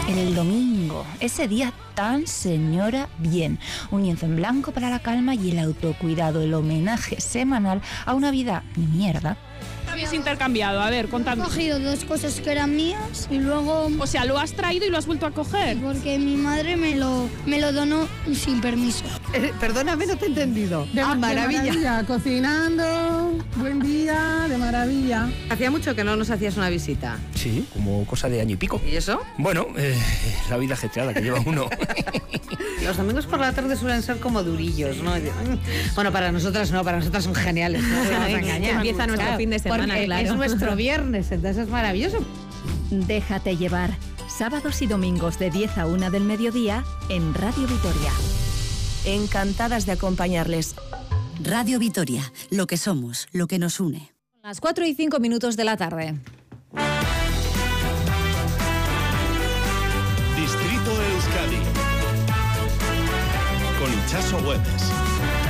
El domingo, ese día tan señora bien. Un lienzo en blanco para la calma y el autocuidado, el homenaje semanal a una vida de mierda. Habéis intercambiado, a ver, contadme. He cogido 2 cosas que eran mías y luego... O sea, lo has traído y lo has vuelto a coger. Porque mi madre me lo donó sin permiso. Perdóname, no te he entendido. Maravilla. De maravilla, cocinando, buen día, de maravilla. Hacía mucho que no nos hacías una visita. Sí, como cosa de año y pico. ¿Y eso? Bueno, la vida ajetreada que lleva uno. Los domingos por la tarde suelen ser como durillos, ¿no? Bueno, para nosotras no, para nosotras son geniales. No nos vamos a engañar. Empieza nuestro fin de semana, porque claro. es nuestro viernes, entonces es maravilloso. Déjate llevar. Sábados y domingos de 10 a 1 del mediodía en Radio Vitoria. Encantadas de acompañarles. Radio Vitoria, lo que somos, lo que nos une. Las 4:05 de la tarde. Distrito Euskadi con Itxaso Güemes.